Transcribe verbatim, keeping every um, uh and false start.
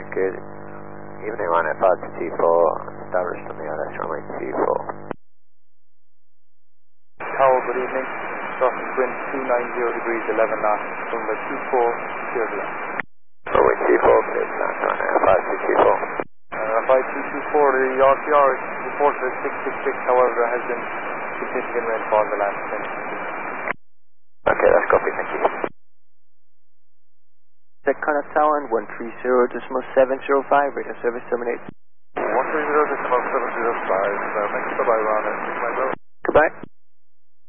good. Evening one at five two two four, established on the I L S runway two four. Tower, good evening. Crossing wind two nine zero degrees, eleven knots, runway two four, clear to land. Runway two four, clear to land on Air five two two four. Uh, five two two four, the R T R is reported as six six six, however there has been significant rainfall in the last ten minutes. Okay, that's copy, thank you. Second Tower and one three zero decimal seven zero five, radio service terminates. one three zero decimal seven zero five, uh, thanks, bye-bye, Ron. Goodbye.